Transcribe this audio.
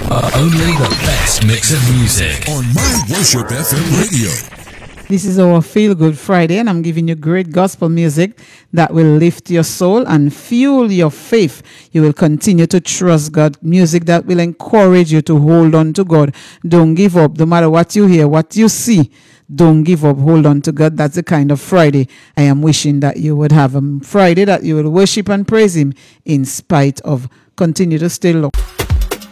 Only the best mix of music on My Worship FM Radio. This is our Feel Good Friday, and I'm giving you great gospel music that will lift your soul and fuel your faith. You will continue to trust God. Music that will encourage you to hold on to God. Don't give up. No matter what you hear, what you see, don't give up. Hold on to God. That's the kind of Friday I am wishing that you would have. A Friday that you will worship and praise Him in spite of. Continue to stay low.